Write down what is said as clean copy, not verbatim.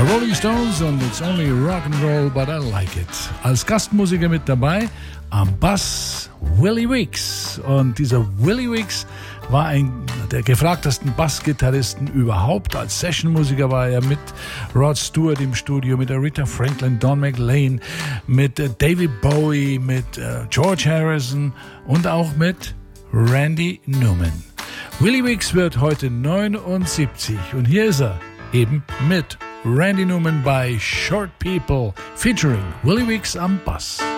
Rolling Stones und It's Only Rock and Roll, but I like it. Als Gastmusiker mit dabei am Bass Willie Weeks. Und dieser Willie Weeks war einer der gefragtesten Bassgitarristen überhaupt. Als Sessionmusiker war er mit Rod Stewart im Studio, mit Aretha Franklin, Don McLean, mit David Bowie, mit George Harrison und auch mit Randy Newman. Willie Weeks wird heute 79 und hier ist er eben mit Randy Newman bei Short People featuring Willie Weeks am Bass.